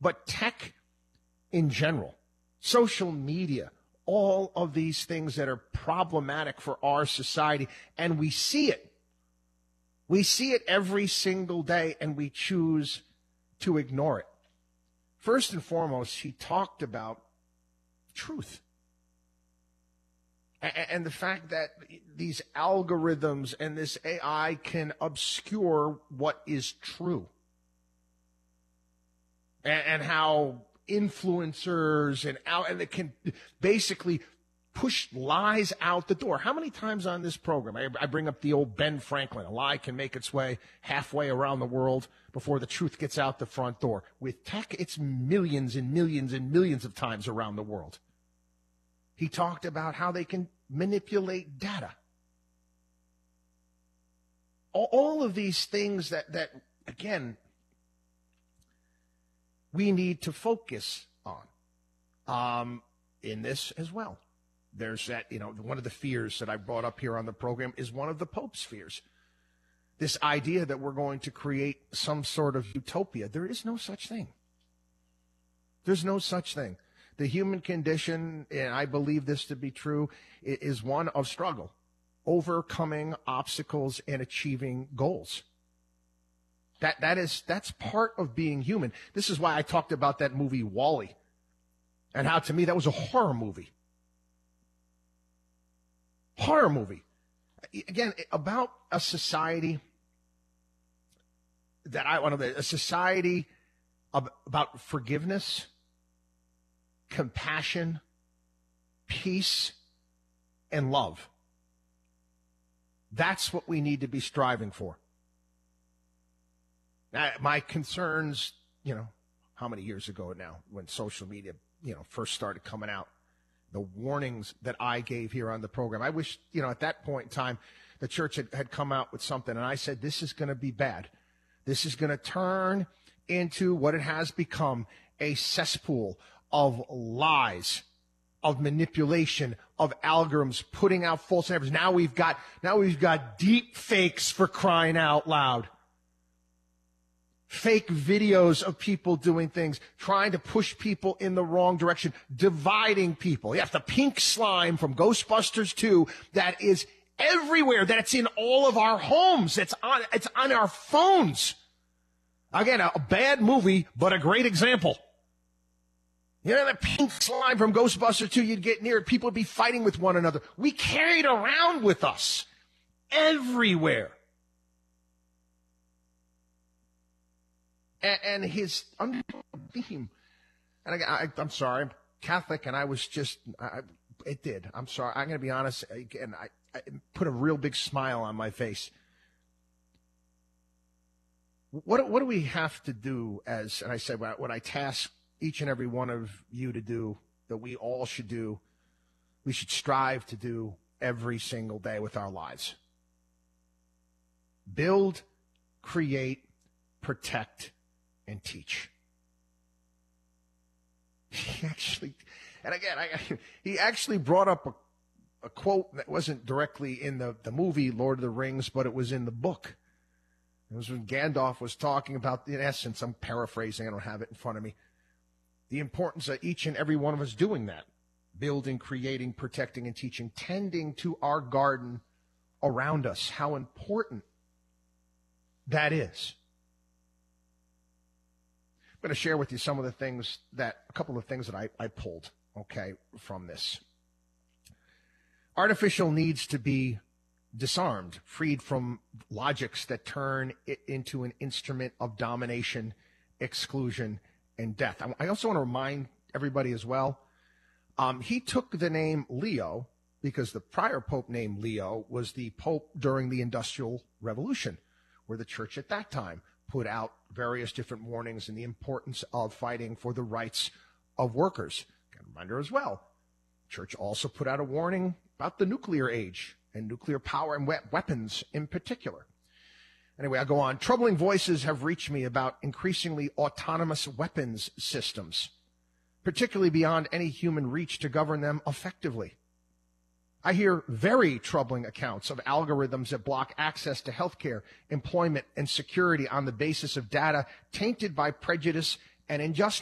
but tech in general, social media, all of these things that are problematic for our society, and we see it. We see it every single day, and we choose to ignore it. First and foremost, he talked about truth. And the fact that these algorithms and this AI can obscure what is true. And how influencers and it can basically push lies out the door. How many times on this program I bring up the old Ben Franklin, a lie can make its way halfway around the world before the truth gets out the front door. With tech, it's millions and millions and millions of times around the world. He talked about how they can manipulate data. All of these things that again, we need to focus on in this as well. There's that, one of the fears that I brought up here on the program is one of the Pope's fears. This idea that we're going to create some sort of utopia. There is no such thing. There's no such thing. The human condition, and I believe this to be true, is one of struggle, overcoming obstacles and achieving goals. That's part of being human. This is why I talked about that movie WALL-E, and how to me that was a horror movie. Horror movie. Again, about a society that I want to, a society about forgiveness, compassion, peace, and love. That's what we need to be striving for. My concerns, how many years ago now when social media, first started coming out, the warnings that I gave here on the program. I wish, at that point in time, the church had come out with something, and I said, this is going to be bad. This is going to turn into what it has become, a cesspool of lies, of manipulation, of algorithms, putting out false narratives. Now we've got deep fakes, for crying out loud. Fake videos of people doing things, trying to push people in the wrong direction, dividing people. You have the pink slime from Ghostbusters 2 that is everywhere, that it's in all of our homes. It's on our phones. Again, a bad movie, but a great example. The pink slime from Ghostbusters 2, you'd get near it, people would be fighting with one another. We carry it around with us everywhere. And his theme, and I'm sorry, I'm Catholic, and I was it did. I'm sorry. I'm going to be honest. Again, I put a real big smile on my face. What do we have to do and I said, what I task each and every one of you to do, that we all should do, we should strive to do every single day with our lives. Build, create, protect, and teach. He actually brought up a quote that wasn't directly in the movie Lord of the Rings, but it was in the book. It was when Gandalf was talking about, in essence, I'm paraphrasing, I don't have it in front of me, the importance of each and every one of us doing that. Building, creating, protecting, and teaching, tending to our garden around us, how important that is. I'm going to share with you a couple of things that I pulled, from this. Artificial needs to be disarmed, freed from logics that turn it into an instrument of domination, exclusion, and death. I also want to remind everybody as well, he took the name Leo because the prior pope named Leo was the pope during the Industrial Revolution, where the church at that time put out various different warnings and the importance of fighting for the rights of workers. And reminder as well, church also put out a warning about the nuclear age and nuclear power and weapons in particular. Anyway, I go on. Troubling voices have reached me about increasingly autonomous weapons systems, particularly beyond any human reach to govern them effectively. I hear very troubling accounts of algorithms that block access to healthcare, employment, and security on the basis of data tainted by prejudice and injustice.